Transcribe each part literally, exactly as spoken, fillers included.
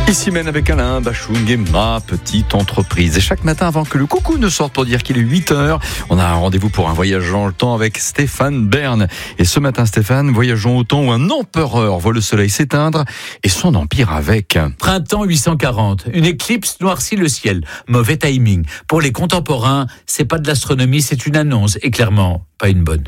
Ici mène avec Alain Bachung et ma petite entreprise. Et chaque matin avant que le coucou ne sorte pour dire qu'il est huit heures, on a un rendez-vous pour un voyage dans le temps avec Stéphane Bern. Et ce matin, Stéphane, voyageons au temps où un empereur voit le soleil s'éteindre et son empire avec. Printemps huit cent quarante, une éclipse noircit le ciel. Mauvais timing. Pour les contemporains, c'est pas de l'astronomie, c'est une annonce. Et clairement, pas une bonne.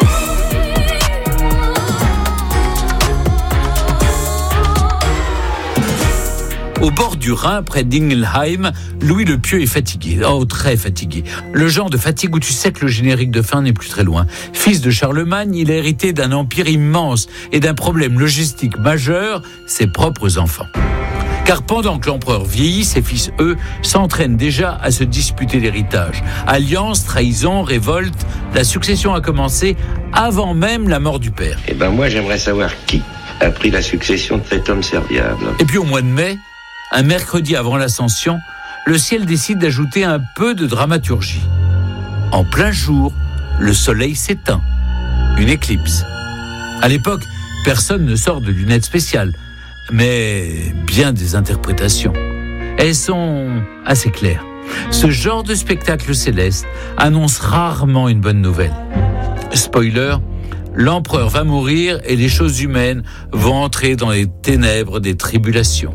Au bord du Rhin, près d'Ingelheim, Louis le Pieux est fatigué. Oh, très fatigué. Le genre de fatigue où tu sais que le générique de fin n'est plus très loin. Fils de Charlemagne, il a hérité d'un empire immense et d'un problème logistique majeur, ses propres enfants. Car pendant que l'empereur vieillit, ses fils, eux, s'entraînent déjà à se disputer l'héritage. Alliance, trahison, révolte, la succession a commencé avant même la mort du père. Eh ben moi, j'aimerais savoir qui a pris la succession de cet homme serviable. Et puis au mois de mai, un mercredi avant l'Ascension, le ciel décide d'ajouter un peu de dramaturgie. En plein jour, le soleil s'éteint. Une éclipse. À l'époque, personne ne sort de lunettes spéciales, mais bien des interprétations. Elles sont assez claires. Ce genre de spectacle céleste annonce rarement une bonne nouvelle. Spoiler, l'empereur va mourir et les choses humaines vont entrer dans les ténèbres des tribulations.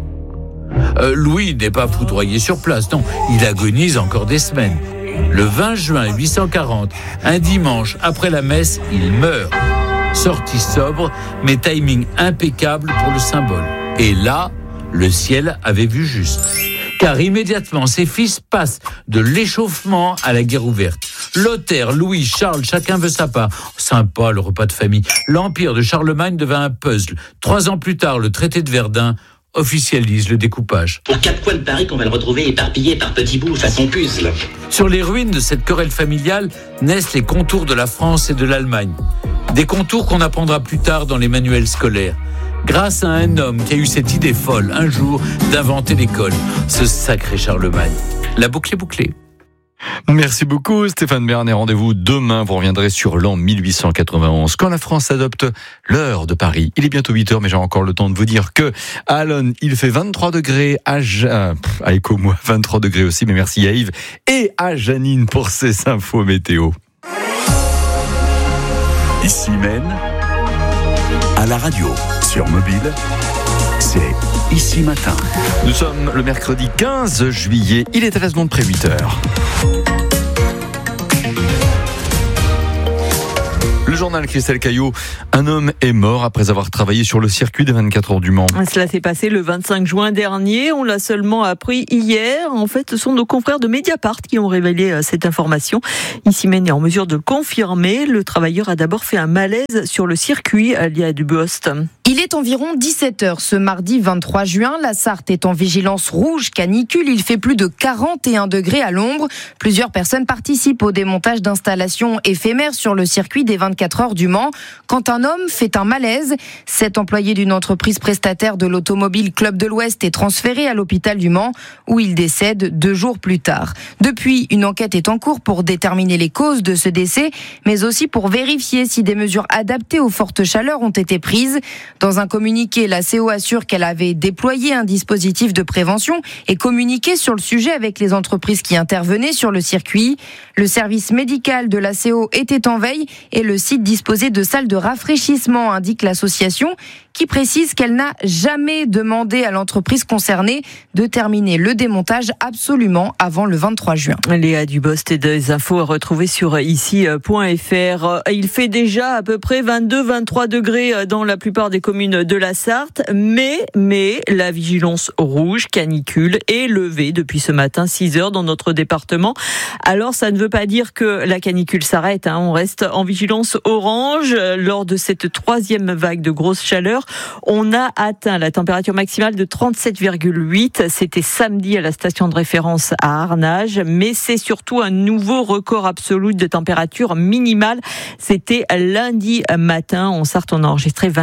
Euh, Louis n'est pas foudroyé sur place, non, il agonise encore des semaines. Le vingt juin huit cent quarante, un dimanche après la messe, il meurt. Sortie sobre, mais timing impeccable pour le symbole. Et là, le ciel avait vu juste. Car immédiatement, ses fils passent de l'échauffement à la guerre ouverte. Lothaire, Louis, Charles, chacun veut sa part. Sympa, le repas de famille. L'empire de Charlemagne devint un puzzle. Trois ans plus tard, le traité de Verdun officialise le découpage. Pour quatre coins de Paris qu'on va le retrouver éparpillé par petits bouts façon puzzle. Sur les ruines de cette querelle familiale naissent les contours de la France et de l'Allemagne. Des contours qu'on apprendra plus tard dans les manuels scolaires. Grâce à un homme qui a eu cette idée folle, un jour, d'inventer l'école. Ce sacré Charlemagne. La boucle est bouclée. Merci beaucoup Stéphane Bern et rendez-vous demain. Vous reviendrez sur l'an mille huit cent quatre-vingt-onze quand la France adopte l'heure de Paris. Il est bientôt huit heures mais j'ai encore le temps de vous dire que à Alonne il fait vingt-trois degrés, à, ja... à Éco-moi vingt-trois degrés aussi, mais merci à Yves et à Janine pour ces infos météo. Ici Maine, à la radio, sur mobile, c'est Ici Matin. Nous sommes le mercredi quinze juillet, il est treize secondes près huit heures. Le journal Christelle Caillot, un homme est mort après avoir travaillé sur le circuit des vingt-quatre heures du Mans. Cela s'est passé le vingt-cinq juin dernier, on l'a seulement appris hier. En fait, ce sont nos confrères de Mediapart qui ont révélé cette information. Ici Maine est en mesure de le confirmer. Le travailleur a d'abord fait un malaise sur le circuit à Lia du Bost. Il est environ dix-sept heures ce mardi vingt-trois juin. La Sarthe est en vigilance rouge canicule. Il fait plus de quarante et un degrés à l'ombre. Plusieurs personnes participent au démontage d'installations éphémères sur le circuit des vingt-quatre heures du Mans. Quand un homme fait un malaise, cet employé d'une entreprise prestataire de l'automobile Club de l'Ouest est transféré à l'hôpital du Mans où il décède deux jours plus tard. Depuis, une enquête est en cours pour déterminer les causes de ce décès, mais aussi pour vérifier si des mesures adaptées aux fortes chaleurs ont été prises. Dans un communiqué, la C O assure qu'elle avait déployé un dispositif de prévention et communiqué sur le sujet avec les entreprises qui intervenaient sur le circuit. Le service médical de la C O était en veille et le site disposait de salles de rafraîchissement, indique l'association, qui précise qu'elle n'a jamais demandé à l'entreprise concernée de terminer le démontage absolument avant le vingt-trois juin. Léa Dubost et des infos à retrouver sur ici point f r. Il fait déjà à peu près vingt-deux à vingt-trois degrés dans la plupart des communes de la Sarthe, mais, mais la vigilance rouge canicule est levée depuis ce matin, six heures dans notre département. Alors ça ne veut pas dire que la canicule s'arrête, hein. On reste en vigilance orange. Lors de cette troisième vague de grosse chaleur, on a atteint la température maximale de trente-sept virgule huit. C'était samedi à la station de référence à Arnage, mais c'est surtout un nouveau record absolu de température minimale. C'était lundi matin. En Sarthe, on a enregistré vingt-cinq virgule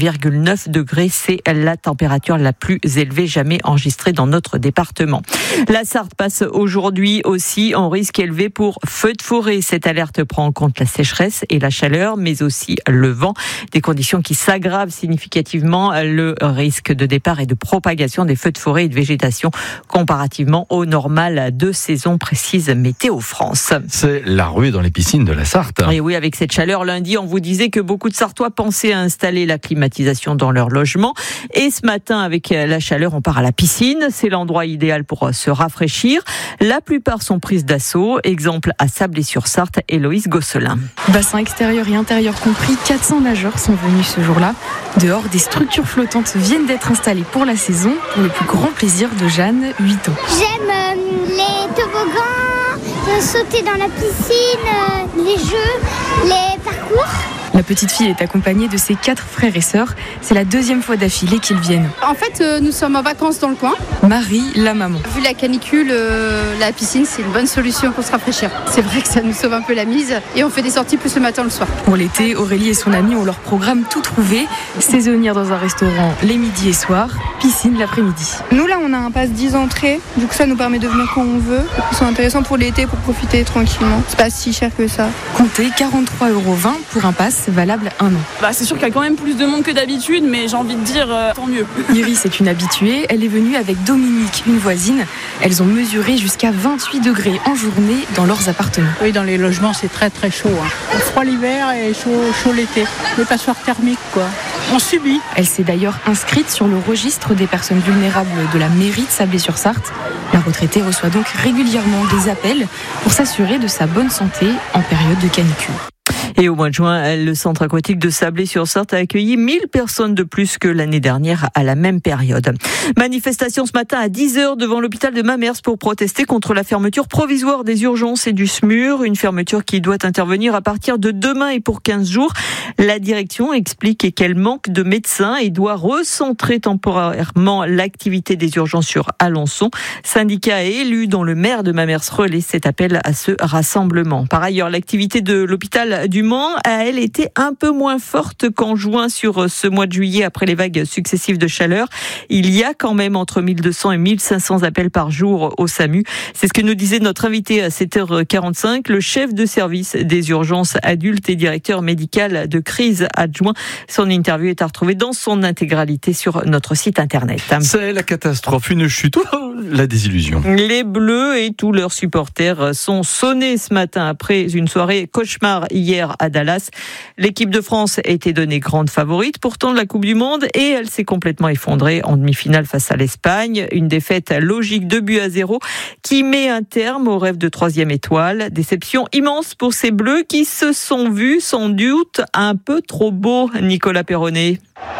virgule neuf degrés. C'est la température la plus élevée jamais enregistrée dans notre département. La Sarthe passe aujourd'hui aussi en risque élevé pour feux de forêt. Cette alerte prend en compte la sécheresse et la chaleur, mais aussi le vent. Des conditions qui s'aggravent significativement le risque de départ et de propagation des feux de forêt et de végétation comparativement au normal de saison, précise Météo France. C'est la ruée dans les piscines de la Sarthe. Et oui, avec cette chaleur, lundi, on vous disait que beaucoup de Sartois pensaient à installer la climatisation dans leur logement. Et ce matin, avec la chaleur, on part à la piscine. C'est l'endroit idéal pour se rafraîchir. La plupart sont prises d'assaut. Exemple à Sablé-sur-Sarthe, Héloïse Gosselin. Bassin extérieur et intérieur compris, quatre cents nageurs sont venus ce jour-là. Dehors, des structures flottantes viennent d'être installées pour la saison, pour le plus grand plaisir de Jeanne, huit ans. J'aime euh, les toboggans, euh, sauter dans la piscine, euh, les jeux, les parcours. La petite fille est accompagnée de ses quatre frères et sœurs. C'est la deuxième fois d'affilée qu'ils viennent. En fait, euh, nous sommes en vacances dans le coin. Marie, la maman. Vu la canicule, euh, la piscine, c'est une bonne solution pour se rafraîchir. C'est vrai que ça nous sauve un peu la mise et on fait des sorties plus le matin, le soir. Pour l'été, Aurélie et son amie ont leur programme tout trouvé. Saisonnière dans un restaurant les midis et soirs, piscine l'après-midi. Nous, là, on a un pass dix entrées. Du coup, ça nous permet de venir quand on veut. C'est intéressant pour l'été, pour profiter tranquillement. C'est pas si cher que ça. Comptez quarante-trois euros vingt pour un pass valable un an. Bah, c'est sûr qu'il y a quand même plus de monde que d'habitude, mais j'ai envie de dire euh, tant mieux. Iris est une habituée. Elle est venue avec Dominique, une voisine. Elles ont mesuré jusqu'à vingt-huit degrés en journée dans leurs appartements. Oui, dans les logements, c'est très très chaud. Hein. Froid l'hiver et chaud, chaud l'été. Les passoires thermiques, quoi. On subit. Elle s'est d'ailleurs inscrite sur le registre des personnes vulnérables de la mairie de Sablé-sur-Sarthe. La retraitée reçoit donc régulièrement des appels pour s'assurer de sa bonne santé en période de canicule. Et au mois de juin, le centre aquatique de Sablé-sur-Sarthe a accueilli mille personnes de plus que l'année dernière à la même période. Manifestation ce matin à dix heures devant l'hôpital de Mamers pour protester contre la fermeture provisoire des urgences et du S M U R. Une fermeture qui doit intervenir à partir de demain et pour quinze jours. La direction explique qu'elle manque de médecins et doit recentrer temporairement l'activité des urgences sur Alençon. Syndicats et élus dont le maire de Mamers relaie cet appel à ce rassemblement. Par ailleurs, l'activité de l'hôpital du Mans a, elle, été un peu moins forte qu'en juin sur ce mois de juillet après les vagues successives de chaleur. Il y a quand même entre mille deux cents et mille cinq cents appels par jour au S A M U. C'est ce que nous disait notre invité à sept heures quarante-cinq, le chef de service des urgences adultes et directeur médical de crise adjoint. Son interview est à retrouver dans son intégralité sur notre site internet. C'est la catastrophe, une chute, oh, la désillusion. Les Bleus et tous leurs supporters sont sonnés ce matin après une soirée cauchemar hier à Dallas. L'équipe de France a été donnée grande favorite pourtant de la Coupe du Monde et elle s'est complètement effondrée en demi-finale face à l'Espagne. Une défaite logique, deux buts à zéro qui met un terme au rêve de troisième étoile. Déception immense pour ces Bleus qui se sont vus sans doute un peu trop beaux. Nicolas Perronnet.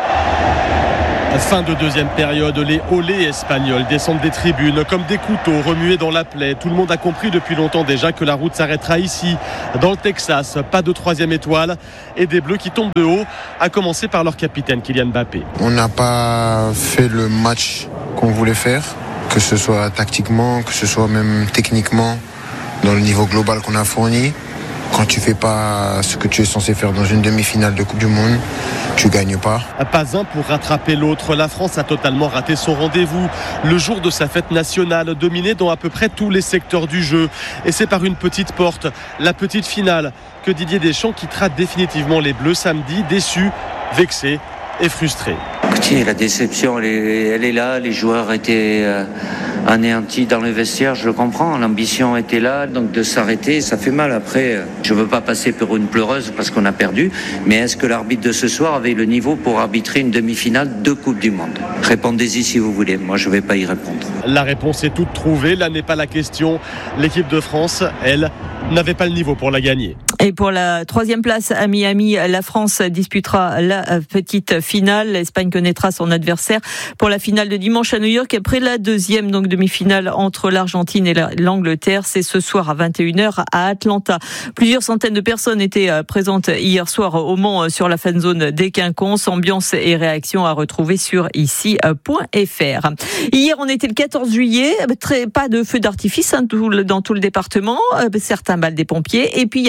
Fin de deuxième période, les olés espagnols descendent des tribunes comme des couteaux remués dans la plaie. Tout le monde a compris depuis longtemps déjà que la route s'arrêtera ici, dans le Texas. Pas de troisième étoile et des Bleus qui tombent de haut, à commencer par leur capitaine Kylian Mbappé. On n'a pas fait le match qu'on voulait faire, que ce soit tactiquement, que ce soit même techniquement, dans le niveau global qu'on a fourni. Quand tu fais pas ce que tu es censé faire dans une demi-finale de Coupe du Monde, tu gagnes pas. Pas un pour rattraper l'autre. La France a totalement raté son rendez-vous. Le jour de sa fête nationale, dominée dans à peu près tous les secteurs du jeu. Et c'est par une petite porte, la petite finale, que Didier Deschamps quittera définitivement les Bleus samedi, déçus, vexés et frustrés. Écoutez, la déception, elle est, elle est là. Les joueurs étaient euh, anéantis dans le vestiaire, je le comprends. L'ambition était là, donc de s'arrêter, ça fait mal. Après, euh, je ne veux pas passer pour une pleureuse parce qu'on a perdu, mais est-ce que l'arbitre de ce soir avait le niveau pour arbitrer une demi-finale de Coupe du Monde ? Répondez-y si vous voulez, moi je ne vais pas y répondre. La réponse est toute trouvée, là n'est pas la question. L'équipe de France, elle, n'avait pas le niveau pour la gagner. Et pour la troisième place à Miami, la France disputera la petite finale. L'Espagne connaîtra son adversaire pour la finale de dimanche à New York. Après la deuxième donc demi-finale entre l'Argentine et l'Angleterre, c'est ce soir à vingt et une heures à Atlanta. Plusieurs centaines de personnes étaient présentes hier soir au Mans sur la fan zone des Quinconces. Ambiance et réaction à retrouver sur ici point f r. Hier, on était le quatorze juillet. Très, pas de feu d'artifice hein, tout, dans tout le département. Certains balles des pompiers. Et puis, il y avait un bal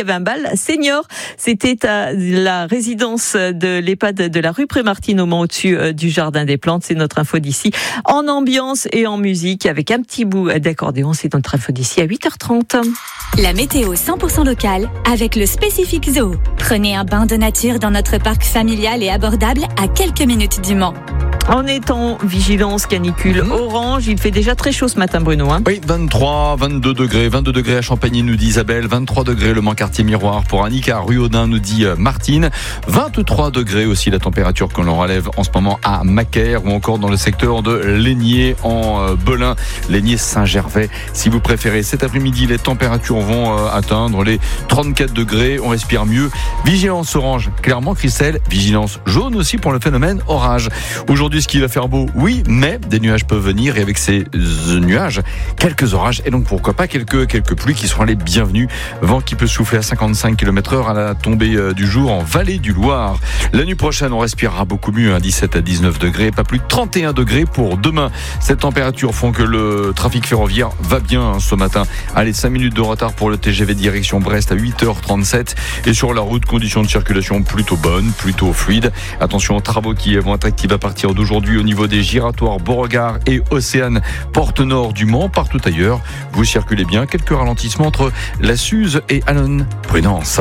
hôpital senior. C'était à la résidence de l'EHPAD de la rue Prémartine au Mans au-dessus du Jardin des Plantes. C'est notre info d'ici en ambiance et en musique avec un petit bout d'accordéon. C'est notre info d'ici à huit heures trente. La météo cent pour cent locale avec le Spécifique Zoo. Prenez un bain de nature dans notre parc familial et abordable à quelques minutes du Mans. On est en vigilance canicule orange. Il fait déjà très chaud ce matin, Bruno. Hein oui, vingt-trois, vingt-deux degrés. vingt-deux degrés à Champagny, nous dit Isabelle. vingt-trois degrés le Mans quartier Miroir pour Annick. À Rue Audin, nous dit Martine. vingt-trois degrés aussi la température que l'on relève en ce moment à Macaire ou encore dans le secteur de Lénier en Belin. Lénier Saint-Gervais, si vous préférez. Cet après-midi, les températures vont atteindre les trente-quatre degrés. On respire mieux. Vigilance orange, clairement, Christelle. Vigilance jaune aussi pour le phénomène orage. Aujourd'hui, ce qui va faire beau, oui, mais des nuages peuvent venir et avec ces nuages, quelques orages et donc pourquoi pas quelques, quelques pluies qui seront les bienvenues. Vent qui peut souffler à cinquante-cinq kilomètres heure à la tombée du jour en vallée du Loir. La nuit prochaine, on respirera beaucoup mieux, hein, dix-sept à dix-neuf degrés, pas plus de trente et un degrés pour demain. Cette température font que le trafic ferroviaire va bien hein, ce matin. Allez, cinq minutes de retard pour le T G V direction Brest à huit heures trente-sept et sur la route, conditions de circulation plutôt bonnes, plutôt fluides. Attention aux travaux qui vont être actifs à partir de aujourd'hui au niveau des giratoires Beauregard et Océane, porte nord du Mans. Partout ailleurs, vous circulez bien. Quelques ralentissements entre la Suze et Allonne. Prudence.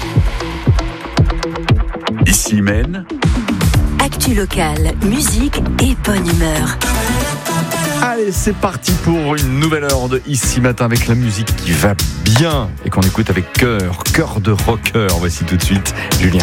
Ici Maine. Actu locale, musique et bonne humeur. Allez, c'est parti pour une nouvelle heure de Ici Matin avec la musique qui va bien et qu'on écoute avec cœur, cœur de rocker. Voici tout de suite Julien.